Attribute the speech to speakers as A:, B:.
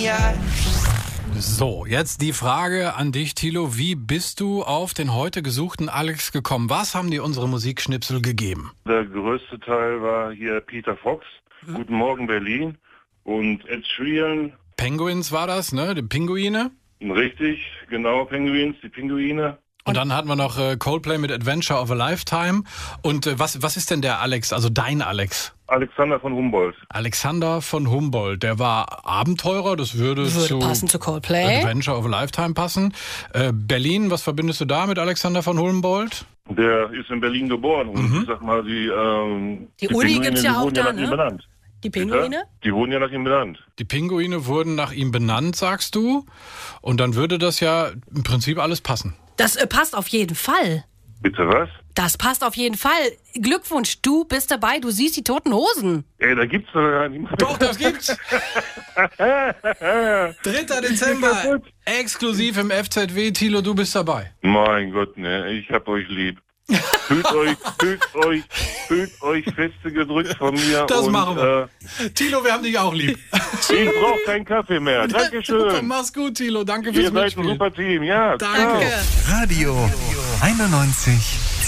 A: So, jetzt die Frage an dich, Thilo. Wie bist du auf den heute gesuchten Alex gekommen? Was haben dir unsere Musikschnipsel gegeben?
B: Der größte Teil war hier Peter Fox, Guten Morgen Berlin und Ed Sheeran.
A: Penguins war das, ne? Die Pinguine.
B: Richtig, genau, Penguins, die Pinguine.
A: Und dann hatten wir noch Coldplay mit Adventure of a Lifetime. Und was ist denn der Alex, also dein Alex?
B: Alexander von Humboldt.
A: Alexander von Humboldt, der war Abenteurer, das würde
C: passen zu Coldplay.
A: Adventure of a Lifetime passen. Berlin, was verbindest du da mit Alexander von Humboldt?
B: Der ist in Berlin geboren und ich sag mal, die
C: Uni gibt's ja auch da,
B: nach ihm benannt.
C: Die Pinguine?
B: Die wurden ja nach ihm benannt.
A: Die Pinguine wurden nach ihm benannt, sagst du? Und dann würde das ja im Prinzip alles passen.
C: Das passt auf jeden Fall.
B: Bitte was?
C: Das passt auf jeden Fall. Glückwunsch, du bist dabei, du siehst die Toten Hosen.
B: Ey, da gibt's doch gar niemanden.
A: Doch, das gibt's. 3. Dezember, exklusiv im FZW. Thilo, du bist dabei.
B: Mein Gott, ne, ich hab euch lieb. Fühlt euch feste gedrückt von mir.
A: Das
B: und,
A: machen wir. Thilo, wir haben dich auch lieb.
B: Ich brauche keinen Kaffee mehr. Dankeschön.
A: Mach's gut, Thilo. Danke fürs
B: Ihr seid ein
A: Mitspielen.
B: super Team. Ja,
A: Danke.
C: Danke.
D: Radio 91